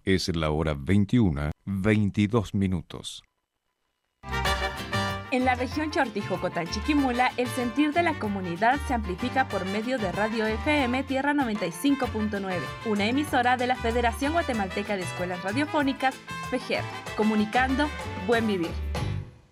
Es la hora 21:22. En la región Chortijocotán-Chiquimula, el sentir de la comunidad se amplifica por medio de Radio FM Tierra 95.9, una emisora de la Federación Guatemalteca de Escuelas Radiofónicas, FEGER, comunicando Buen Vivir.